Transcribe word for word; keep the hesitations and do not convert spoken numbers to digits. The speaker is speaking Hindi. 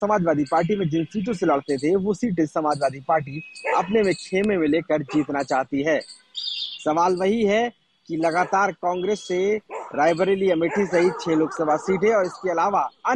समाजवादी पार्टी में जिन सीटों से लड़ते थे वो सीटें समाजवादी पार्टी अपने में खेमे में लेकर जीतना चाहती है। सवाल वही है कि लगातार कांग्रेस से रायबरेली, अमेठी सहित छह लोकसभा सीटें और इसके अलावा